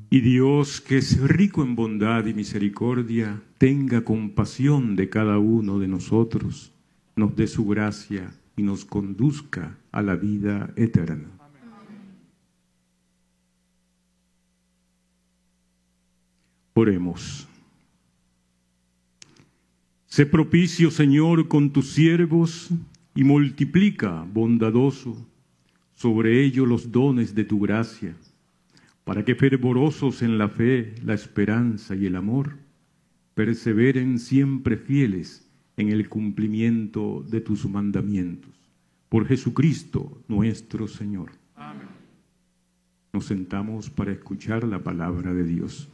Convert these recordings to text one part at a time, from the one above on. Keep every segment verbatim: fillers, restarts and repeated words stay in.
Y Dios, que es rico en bondad y misericordia, tenga compasión de cada uno de nosotros, nos dé su gracia y nos conduzca a la vida eterna. Oremos. Sé propicio, Señor, con tus siervos y multiplica, bondadoso, sobre ellos los dones de tu gracia, para que fervorosos en la fe, la esperanza y el amor, perseveren siempre fieles en el cumplimiento de tus mandamientos. Por Jesucristo nuestro Señor. Amén. Nos sentamos para escuchar la palabra de Dios.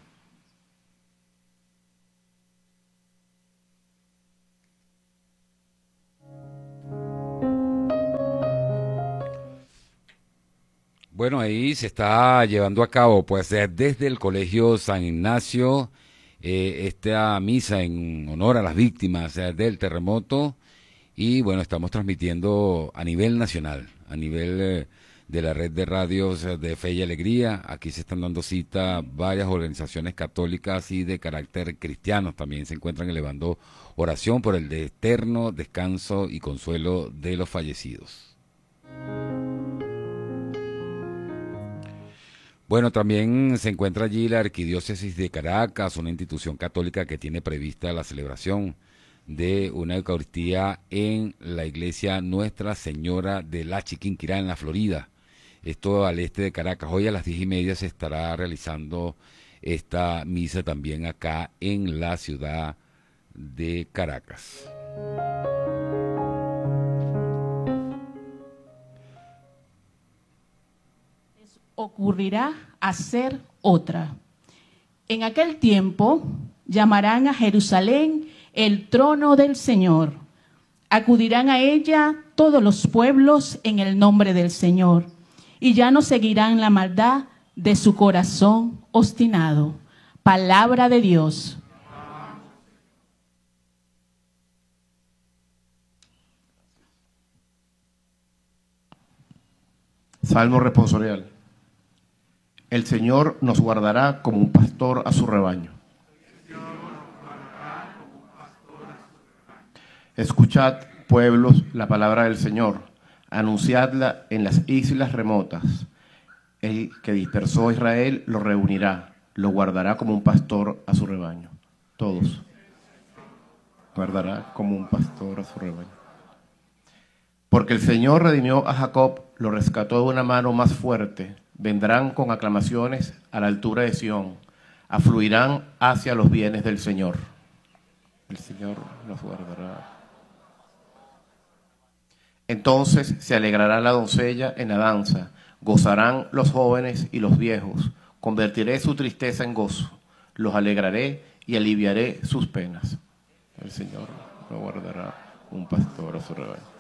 Bueno, ahí se está llevando a cabo, pues desde el Colegio San Ignacio, eh, esta misa en honor a las víctimas eh, del terremoto, y bueno, estamos transmitiendo a nivel nacional, a nivel eh, de la red de radios de Fe y Alegría. Aquí se están dando cita varias organizaciones católicas y de carácter cristiano, también se encuentran elevando oración por el eterno descanso y consuelo de los fallecidos. Bueno, también se encuentra allí la Arquidiócesis de Caracas, una institución católica que tiene prevista la celebración de una Eucaristía en la iglesia Nuestra Señora de la Chiquinquirá, en la Florida. Esto al este de Caracas. Hoy a las diez y media se estará realizando esta misa también acá en la ciudad de Caracas. Ocurrirá a ser otra. En aquel tiempo llamarán a Jerusalén el trono del Señor. Acudirán a ella todos los pueblos en el nombre del Señor, y ya no seguirán la maldad de su corazón obstinado. Palabra de Dios. Salmo responsorial. El Señor nos guardará como un pastor a su rebaño. Escuchad, pueblos, la palabra del Señor. Anunciadla en las islas remotas. El que dispersó a Israel lo reunirá, lo guardará como un pastor a su rebaño. Todos. Guardará como un pastor a su rebaño. Porque el Señor redimió a Jacob, lo rescató de una mano más fuerte. Vendrán con aclamaciones a la altura de Sión, afluirán hacia los bienes del Señor. El Señor nos guardará. Entonces se alegrará la doncella en la danza, gozarán los jóvenes y los viejos. Convertiré su tristeza en gozo, los alegraré y aliviaré sus penas. El Señor nos guardará un pastor a su rebaño.